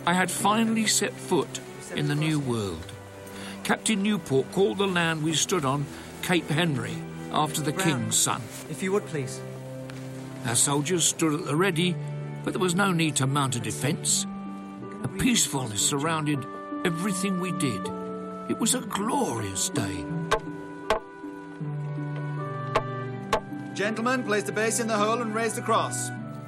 I had finally set foot in the New World. Captain Newport called the land we stood on Cape Henry, after the King's son. If you would, please. Our soldiers stood at the ready, but there was no need to mount a defence. A peacefulness surrounded everything we did. It was a glorious day. Gentlemen, place the base in the hull and raise the cross.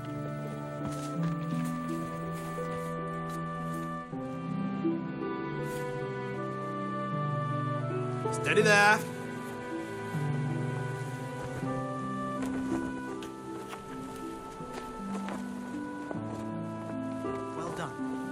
Steady there. Well done.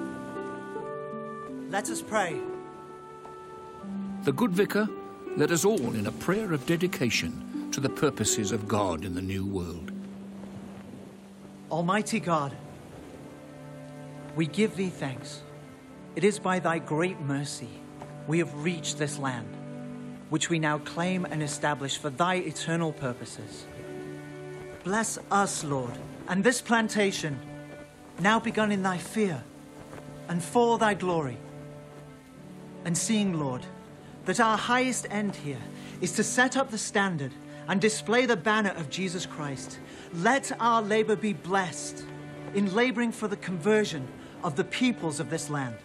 Let us pray. The good vicar led us all in a prayer of dedication to the purposes of God in the New World. Almighty God, we give thee thanks. It is by thy great mercy we have reached this land, which we now claim and establish for thy eternal purposes. Bless us, Lord, and this plantation, now begun in thy fear and for thy glory. And seeing, Lord, that our highest end here is to set up the standard and display the banner of Jesus Christ, let our labor be blessed in laboring for the conversion of the peoples of this land.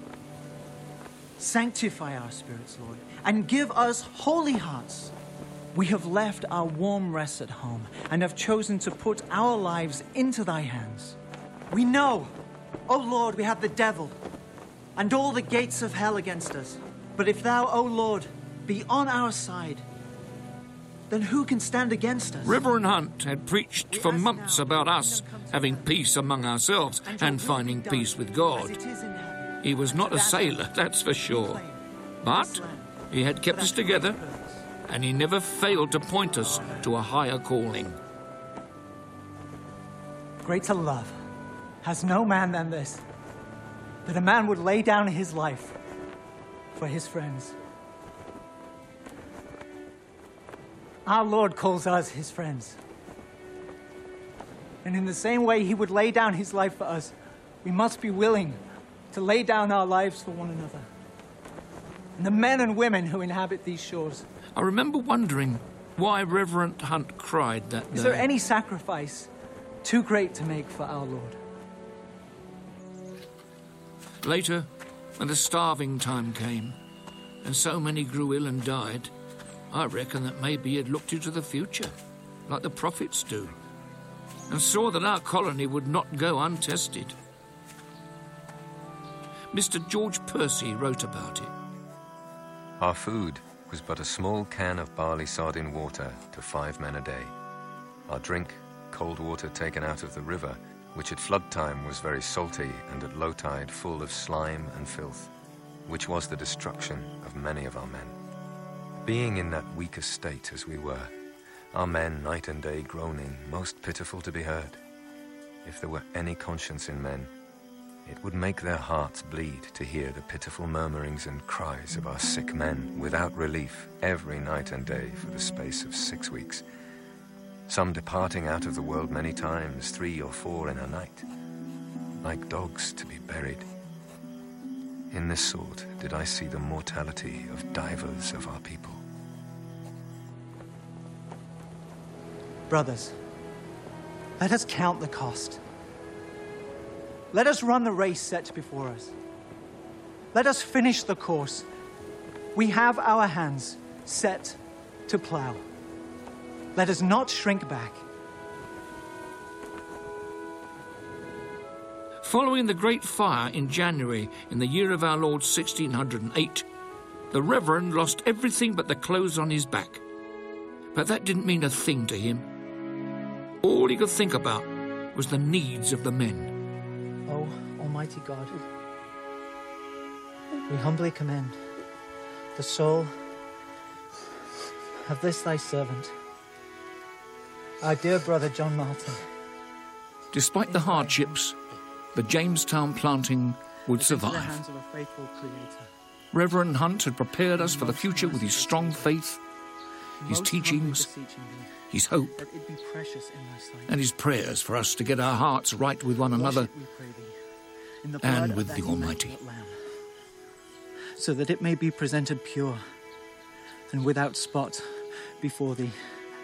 Sanctify our spirits, Lord, and give us holy hearts. We have left our warm rest at home and have chosen to put our lives into thy hands. We know, O Lord, we have the devil and all the gates of hell against us. But if thou, O Lord, be on our side, then who can stand against us? Reverend Hunt had preached for months about us having peace among ourselves and finding peace with God. He was not a sailor, that's for sure. But he had kept us together, and he never failed to point us to a higher calling. Greater love has no man than this, that a man would lay down his life for his friends. Our Lord calls us his friends. And in the same way he would lay down his life for us, we must be willing to lay down our lives for one another. And the men and women who inhabit these shores. I remember wondering why Reverend Hunt cried that day. Is there any sacrifice too great to make for our Lord? Later, when the starving time came, and so many grew ill and died, I reckon that maybe he had looked into the future, like the prophets do, and saw that our colony would not go untested. Mr. George Percy wrote about it. Our food was but a small can of barley sod in water to 5 men a day. Our drink, cold water taken out of the river, which at flood time was very salty and at low tide full of slime and filth, which was the destruction of many of our men. Being in that weak estate as we were, our men night and day groaning, most pitiful to be heard. If there were any conscience in men, it would make their hearts bleed to hear the pitiful murmurings and cries of our sick men without relief every night and day for the space of 6 weeks, some departing out of the world many times, 3 or 4 in a night, like dogs to be buried. In this sort did I see the mortality of divers of our people. Brothers, let us count the cost. Let us run the race set before us. Let us finish the course. We have our hands set to plow. Let us not shrink back. Following the Great Fire in January in the year of our Lord 1608, the Reverend lost everything but the clothes on his back. But that didn't mean a thing to him. All he could think about was the needs of the men. O Almighty God, we humbly commend the soul of this thy servant, our dear brother John Martin. Despite the hardships, the Jamestown planting would survive. Reverend Hunt had prepared us for the future with his strong faith, his teachings, his hope, and his prayers for us to get our hearts right with one another in the blood and of with that the Almighty. immaculate Lamb, so that it may be presented pure and without spot before thee.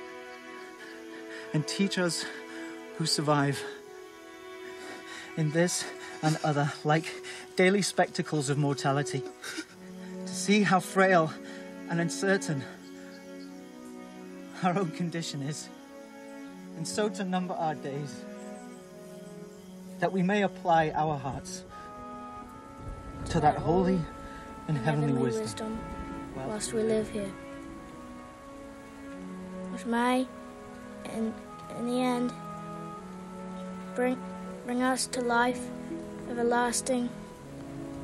And teach us who survive in this and other like daily spectacles of mortality, to see how frail and uncertain our own condition is, and so to number our days, that we may apply our hearts to that holy and heavenly wisdom whilst we live here, which may, in the end, bring us to life everlasting